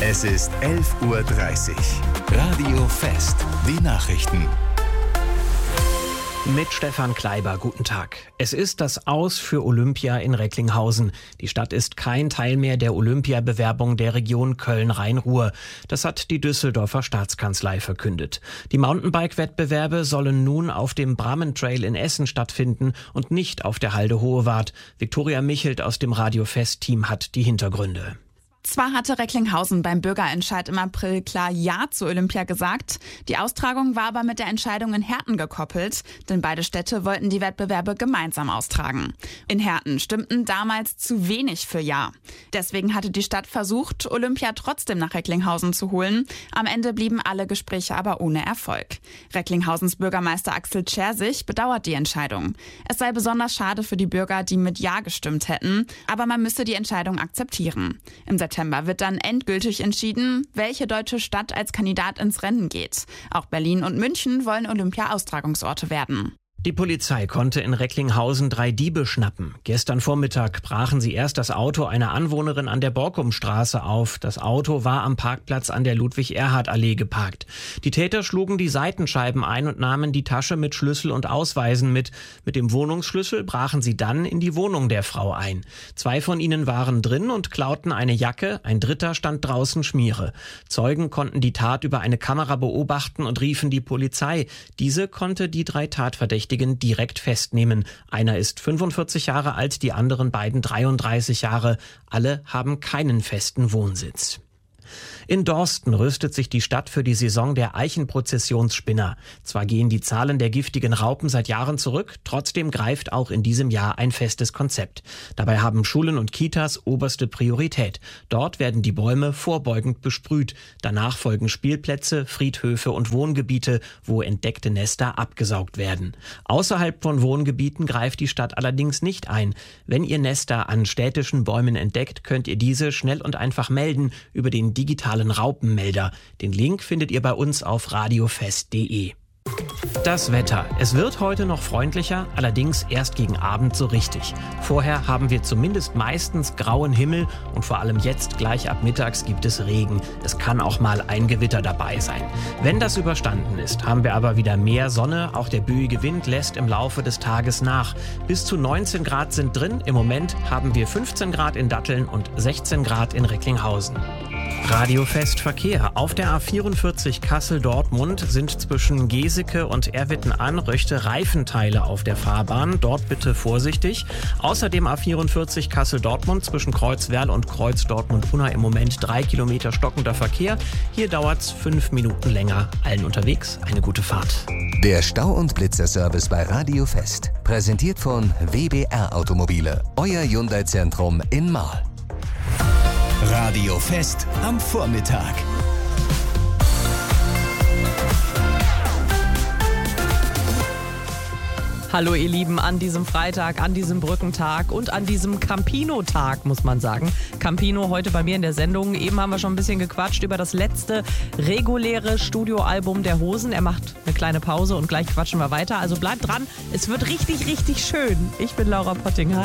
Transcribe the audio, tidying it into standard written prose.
Es ist 11:30 Uhr. Radio Fest. Die Nachrichten. Mit Stefan Kleiber, guten Tag. Es ist das Aus für Olympia in Recklinghausen. Die Stadt ist kein Teil mehr der Olympiabewerbung der Region Köln-Rhein-Ruhr. Das hat die Düsseldorfer Staatskanzlei verkündet. Die Mountainbike-Wettbewerbe sollen nun auf dem Brammentrail in Essen stattfinden und nicht auf der Halde Hohewart. Viktoria Michelt aus dem Radio Fest-Team hat die Hintergründe. Zwar hatte Recklinghausen beim Bürgerentscheid im April klar Ja zu Olympia gesagt, die Austragung war aber mit der Entscheidung in Herten gekoppelt, denn beide Städte wollten die Wettbewerbe gemeinsam austragen. In Herten stimmten damals zu wenig für Ja. Deswegen hatte die Stadt versucht, Olympia trotzdem nach Recklinghausen zu holen. Am Ende blieben alle Gespräche aber ohne Erfolg. Recklinghauens Bürgermeister Axel Schersich bedauert die Entscheidung. Es sei besonders schade für die Bürger, die mit Ja gestimmt hätten, aber man müsse die Entscheidung akzeptieren. Im September wird dann endgültig entschieden, welche deutsche Stadt als Kandidat ins Rennen geht. Auch Berlin und München wollen Olympia-Austragungsorte werden. Die Polizei konnte in Recklinghausen 3 Diebe schnappen. Gestern Vormittag brachen sie erst das Auto einer Anwohnerin an der Borkumstraße auf. Das Auto war am Parkplatz an der Ludwig-Erhard-Allee geparkt. Die Täter schlugen die Seitenscheiben ein und nahmen die Tasche mit Schlüssel und Ausweisen mit. Mit dem Wohnungsschlüssel brachen sie dann in die Wohnung der Frau ein. 2 von ihnen waren drin und klauten eine Jacke, ein dritter stand draußen Schmiere. Zeugen konnten die Tat über eine Kamera beobachten und riefen die Polizei. Diese konnte die 3 Tatverdächtigen direkt festnehmen. Einer ist 45 Jahre alt, die anderen beiden 33 Jahre. Alle haben keinen festen Wohnsitz. In Dorsten rüstet sich die Stadt für die Saison der Eichenprozessionsspinner. Zwar gehen die Zahlen der giftigen Raupen seit Jahren zurück, trotzdem greift auch in diesem Jahr ein festes Konzept. Dabei haben Schulen und Kitas oberste Priorität. Dort werden die Bäume vorbeugend besprüht. Danach folgen Spielplätze, Friedhöfe und Wohngebiete, wo entdeckte Nester abgesaugt werden. Außerhalb von Wohngebieten greift die Stadt allerdings nicht ein. Wenn ihr Nester an städtischen Bäumen entdeckt, könnt ihr diese schnell und einfach melden über den digitalen Raupenmelder. Den Link findet ihr bei uns auf radiofest.de. Das Wetter. Es wird heute noch freundlicher, allerdings erst gegen Abend so richtig. Vorher haben wir zumindest meistens grauen Himmel und vor allem jetzt gleich ab mittags gibt es Regen. Es kann auch mal ein Gewitter dabei sein. Wenn das überstanden ist, haben wir aber wieder mehr Sonne. Auch der böige Wind lässt im Laufe des Tages nach. Bis zu 19 Grad sind drin. Im Moment haben wir 15 Grad in Datteln und 16 Grad in Recklinghausen. Radio Fest Verkehr. Auf der A44 Kassel-Dortmund sind zwischen Geseke und Erwitten-Anröchte Reifenteile auf der Fahrbahn. Dort bitte vorsichtig. Außerdem A44 Kassel-Dortmund zwischen Kreuzwerl und Kreuz-Dortmund-Unna im Moment 3 Kilometer stockender Verkehr. Hier dauert's 5 Minuten länger. Allen unterwegs eine gute Fahrt. Der Stau- und Blitzerservice bei Radio Fest. Präsentiert von WBR Automobile. Euer Hyundai-Zentrum in Marl. Radio Fest am Vormittag. Hallo ihr Lieben, an diesem Freitag, an diesem Brückentag und an diesem Campino-Tag, muss man sagen. Campino heute bei mir in der Sendung. Eben haben wir schon ein bisschen gequatscht über das letzte reguläre Studioalbum der Hosen. Er macht eine kleine Pause und gleich quatschen wir weiter. Also bleibt dran, es wird richtig, richtig schön. Ich bin Laura Potting. Hi.